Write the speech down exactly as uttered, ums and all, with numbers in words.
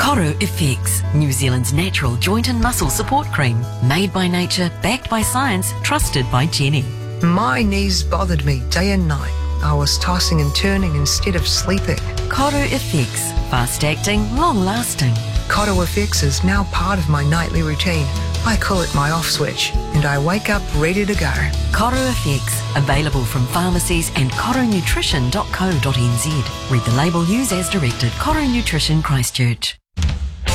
Koro Effects, New Zealand's natural joint and muscle support cream. Made by nature, backed by science, trusted by Jenny. My knees bothered me day and night. I was tossing and turning instead of sleeping. Koro Effects, fast-acting, long-lasting. Koro Effects is now part of my nightly routine. I call it my off switch, and I wake up ready to go. Koro Effects, available from pharmacies and koro nutrition dot co dot n z. Read the label, use as directed. Koro Nutrition Christchurch.